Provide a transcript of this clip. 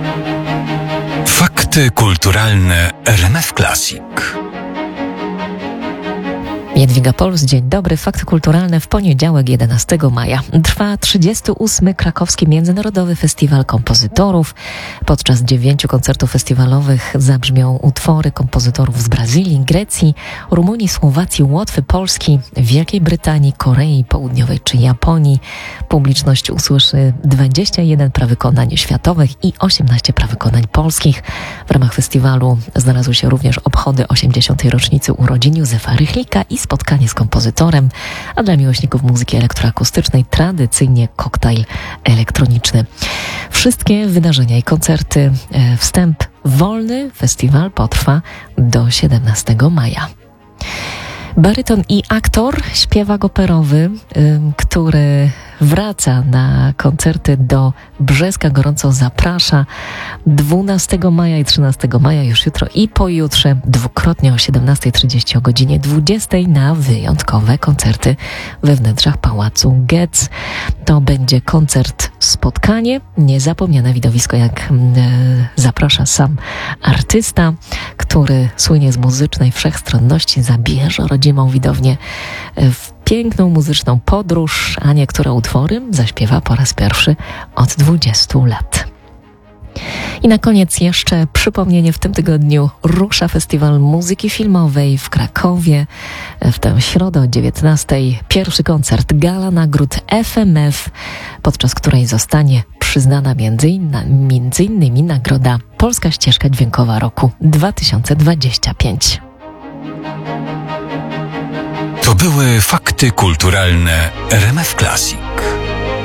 Fakty kulturalne RMF Classic. Jadwiga Polus, dzień dobry. Fakty kulturalne w poniedziałek 11 maja. Trwa 38. Krakowski Międzynarodowy Festiwal Kompozytorów. Podczas 9 koncertów festiwalowych zabrzmią utwory kompozytorów z Brazylii, Grecji, Rumunii, Słowacji, Łotwy, Polski, Wielkiej Brytanii, Korei Południowej czy Japonii. Publiczność usłyszy 21 prawykonań światowych i 18 prawykonań polskich. W ramach festiwalu znalazły się również obchody 80. rocznicy urodzin Józefa Rychlika i spotkanie z kompozytorem, a dla miłośników muzyki elektroakustycznej tradycyjnie koktajl elektroniczny. Wszystkie wydarzenia i koncerty, wstęp wolny, festiwal potrwa do 17 maja. Baryton i aktor, śpiewak operowy, który wraca na koncerty do Brzeska, gorąco zaprasza 12 maja i 13 maja, już jutro i pojutrze, dwukrotnie o 17:30 o godzinie 20 na wyjątkowe koncerty we wnętrzach Pałacu Getz. To będzie koncert spotkanie, niezapomniane widowisko, jak zaprasza sam artysta, który słynie z muzycznej wszechstronności, zabierze rodzimą widownię w piękną muzyczną podróż, a niektóre utwory zaśpiewa po raz pierwszy od 20 lat. I na koniec jeszcze przypomnienie, w tym tygodniu rusza Festiwal Muzyki Filmowej w Krakowie. W tę środę o 19:00 pierwszy koncert, gala nagród FMF, podczas której zostanie przyznana między innymi nagroda Polska Ścieżka Dźwiękowa Roku 2025. To były fakty kulturalne RMF Classic.